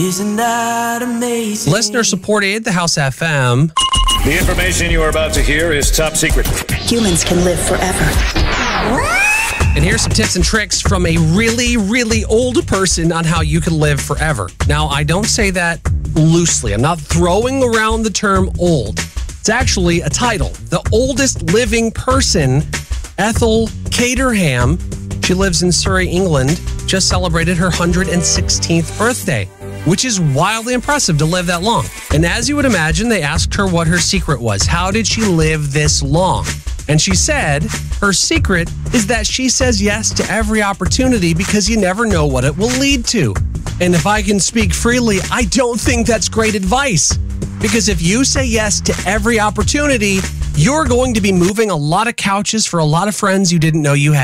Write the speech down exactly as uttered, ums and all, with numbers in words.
Isn't that amazing? Listener supported the House F M. The information you are about to hear is top secret. Humans can live forever. And here's some tips and tricks from a really, really old person on how you can live forever. Now, I don't say that loosely. I'm not throwing around the term old. It's actually a title. The oldest living person, Ethel Caterham, she lives in Surrey, England, just celebrated her one hundred sixteenth birthday, which is wildly impressive to live that long. And as you would imagine, they asked her what her secret was. How did she live this long? And she said her secret is that she says yes to every opportunity because you never know what it will lead to. And if I can speak freely, I don't think that's great advice. Because if you say yes to every opportunity, you're going to be moving a lot of couches for a lot of friends you didn't know you had.